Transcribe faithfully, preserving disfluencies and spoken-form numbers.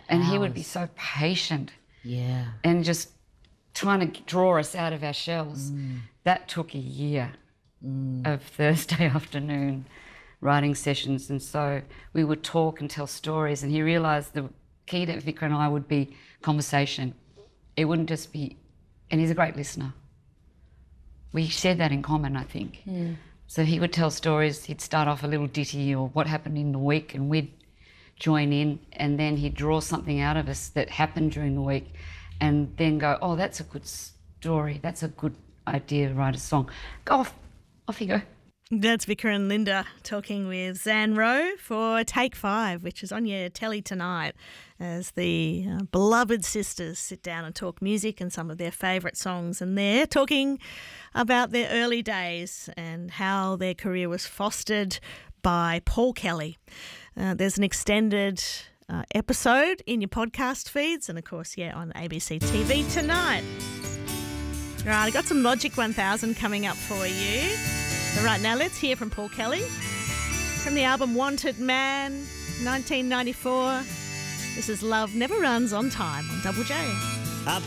and he would hours. be so patient. Yeah. And just trying to draw us out of our shells. Mm. That took a year Mm. of Thursday afternoon writing sessions. And so we would talk and tell stories, and he realised the key to Vikram and I would be conversation. It wouldn't just be, and he's a great listener. We shared that in common, I think. Mm. So he would tell stories, he'd start off a little ditty or what happened in the week, and we'd join in, and then he'd draw something out of us that happened during the week, and then go, oh, that's a good story, that's a good idea to write a song. Go off, off you go. That's Vicar and Linda talking with Zan Rowe for Take Five, which is on your telly tonight as the uh, beloved sisters sit down and talk music and some of their favourite songs. And they're talking about their early days and how their career was fostered by Paul Kelly. Uh, there's an extended uh, episode in your podcast feeds and, of course, yeah, on A B C T V tonight. Right, I got some Logic one thousand coming up for you. But right now, let's hear from Paul Kelly from the album Wanted Man, nineteen ninety-four. This is Love Never Runs on Time on Double J.